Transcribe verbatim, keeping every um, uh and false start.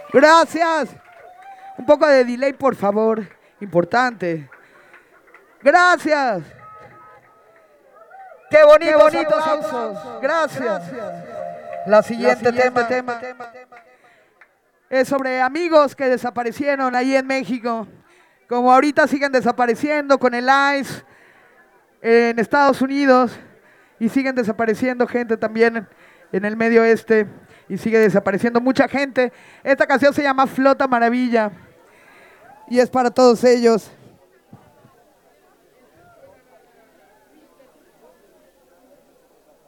Gracias. Un poco de delay, por favor. Importante. Gracias. Qué bonito, Qué bonitos aplausos. Gracias. Gracias. La siguiente, La siguiente tema, tema es sobre amigos que desaparecieron ahí en México. Como ahorita siguen desapareciendo con el ICE en Estados Unidos y siguen desapareciendo gente también en el Medio Oeste y sigue desapareciendo mucha gente. Esta canción se llama Flota Maravilla y es para todos ellos.